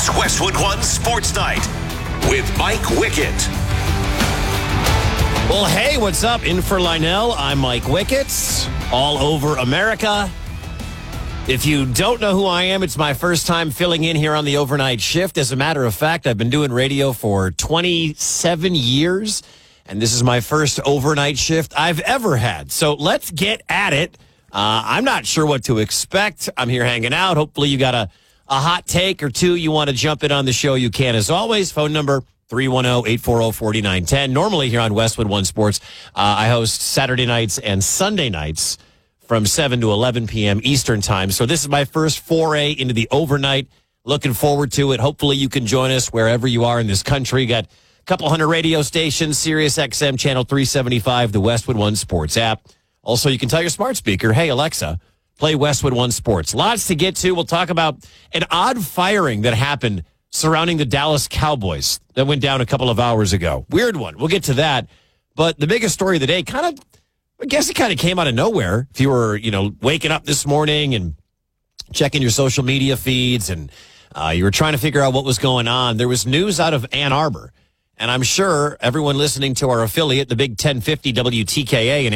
It's Westwood One Sports Night with Mike Wickett. Well, hey, what's up? In for Lionel, I'm Mike Wickett, all over America. If you don't know who I am, it's my first time filling in here on the overnight shift. As a matter of fact, I've been doing radio for 27 years, and this is my first overnight shift I've ever had. So let's get at it. I'm not sure what to expect. I'm here hanging out. Hopefully you got a hot take or two you want to jump in on the show. You can, as always. Phone number 310-840-4910. Normally here on Westwood One Sports, I host Saturday nights and Sunday nights from 7 to 11 p.m. Eastern time. So this is my first foray into the overnight. Looking forward to it. Hopefully you can join us wherever you are in this country. Got a couple hundred radio stations, Sirius XM Channel 375, the Westwood One Sports app. Also, you can tell your smart speaker, hey, Alexa, play Westwood One Sports. Lots to get to. We'll talk about an odd firing that happened surrounding the Dallas Cowboys that went down a couple of hours ago. Weird one. We'll get to that. But the biggest story of the day I guess it kind of came out of nowhere. If you were, waking up this morning and checking your social media feeds and you were trying to figure out what was going on, there was news out of Ann Arbor. And I'm sure everyone listening to our affiliate, the Big 1050 WTKA in